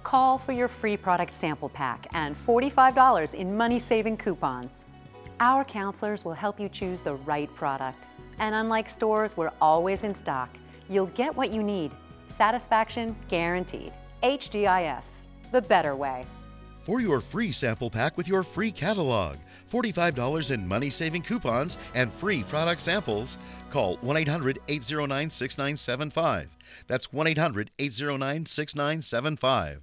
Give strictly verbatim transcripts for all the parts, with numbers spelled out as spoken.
Call for your free product sample pack and forty-five dollars in money-saving coupons. Our counselors will help you choose the right product. And unlike stores, we're always in stock. You'll get what you need. Satisfaction guaranteed. H D I S, the better way. For your free sample pack with your free catalog, forty-five dollars in money-saving coupons, and free product samples, call one eight hundred, eight oh nine, six nine seven five. That's one eight hundred, eight oh nine, six nine seven five.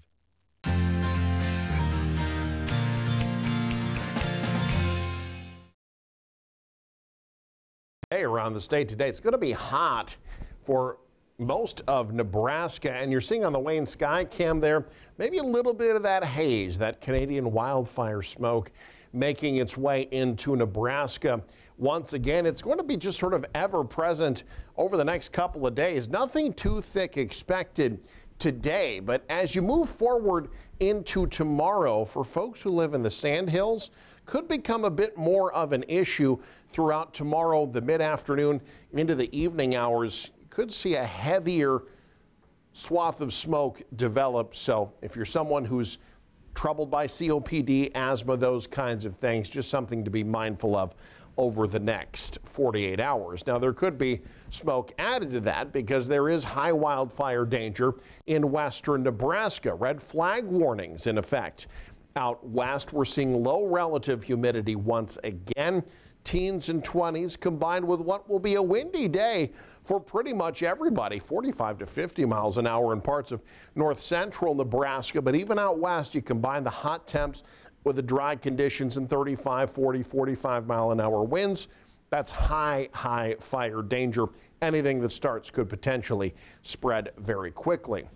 Hey, around the state today, it's going to be hot for most of Nebraska, and you're seeing on the Wayne Sky Cam there maybe a little bit of that haze, that Canadian wildfire smoke making its way into Nebraska. Once again, it's going to be just sort of ever present over the next couple of days. Nothing too thick expected today, but as you move forward into tomorrow, for folks who live in the Sandhills, could become a bit more of an issue throughout tomorrow, the mid-afternoon into the evening hours. You could see a heavier swath of smoke develop. So if you're someone who's troubled by C O P D, asthma, those kinds of things, just something to be mindful of over the next forty-eight hours. Now, there could be smoke added to that because there is high wildfire danger in western Nebraska. Red flag warnings in effect. Out west, we're seeing low relative humidity once again. Teens and twenties combined with what will be a windy day for pretty much everybody. forty-five to fifty miles an hour in parts of north central Nebraska. But even out west, you combine the hot temps with the dry conditions and thirty-five, forty, forty-five mile an hour winds. That's high, high fire danger. Anything that starts could potentially spread very quickly.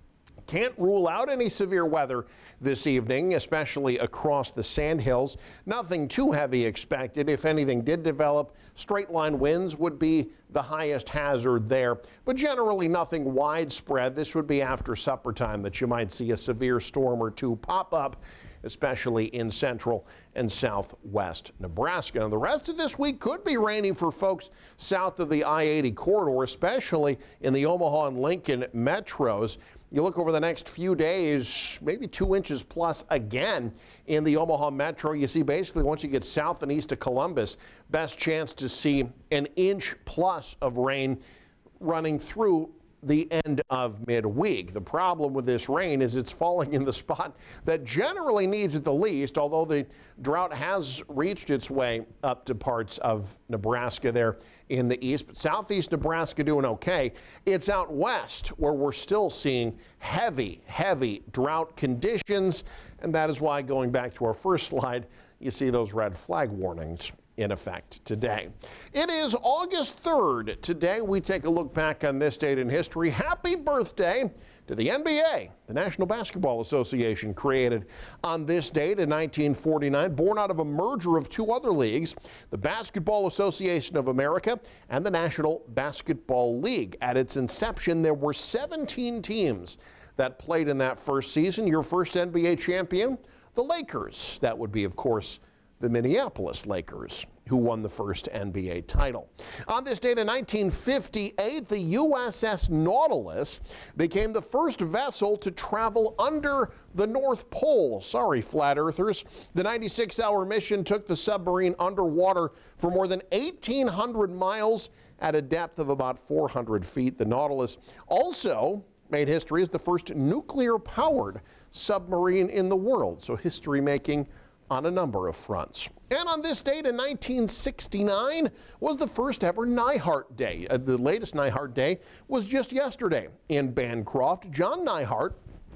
Can't rule out any severe weather this evening, especially across the Sandhills. Nothing too heavy expected. If anything did develop, straight line winds would be the highest hazard there, but generally nothing widespread. This would be after supper time that you might see a severe storm or two pop up, especially in central and southwest Nebraska. And the rest of this week could be rainy for folks south of the I eighty corridor, especially in the Omaha and Lincoln metros. You look over the next few days, maybe two inches plus again in the Omaha metro. You see basically once you get south and east of Columbus, best chance to see an inch plus of rain running through the end of midweek. The problem with this rain is it's falling in the spot that generally needs it the least, although the drought has reached its way up to parts of Nebraska there in the east. But southeast Nebraska doing okay. It's out west where we're still seeing heavy, heavy drought conditions. And that is why, going back to our first slide, you see those red flag warnings in effect today. It is August third. Today we take a look back on this date in history. Happy birthday to the N B A, the National Basketball Association, created on this date in nineteen forty-nine, born out of a merger of two other leagues, the Basketball Association of America and the National Basketball League. At its inception, there were seventeen teams that played in that first season. Your first N B A champion, the Lakers. That would be, of course, the Minneapolis Lakers, who won the first N B A title. On this date in nineteen fifty-eight, the U S S Nautilus became the first vessel to travel under the North Pole. Sorry, flat earthers. The ninety-six hour mission took the submarine underwater for more than eighteen hundred miles at a depth of about four hundred feet. The Nautilus also made history as the first nuclear-powered submarine in the world. So history making on a number of fronts. And on this date in nineteen sixty-nine was the first ever Neihardt Day. Uh, the latest Neihardt Day was just yesterday in Bancroft. John Neihardt,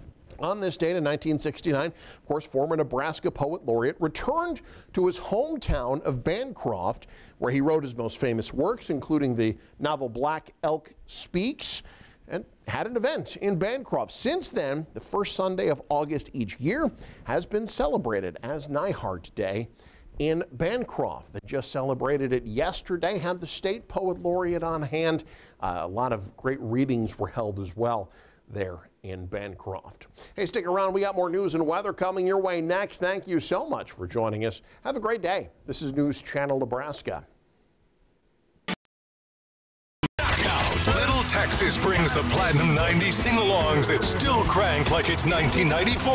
on this date in nineteen sixty-nine, of course, former Nebraska poet laureate, returned to his hometown of Bancroft, where he wrote his most famous works, including the novel Black Elk Speaks, and had an event in Bancroft. Since then, the first Sunday of August each year has been celebrated as Neihardt Day in Bancroft. They just celebrated it yesterday, had the state poet laureate on hand. Uh, a lot of great readings were held as well there in Bancroft. Hey, stick around. We got more news and weather coming your way next. Thank you so much for joining us. Have a great day. This is News Channel Nebraska. Little Texas brings the Platinum ninety sing-alongs that still crank like it's nineteen ninety-four.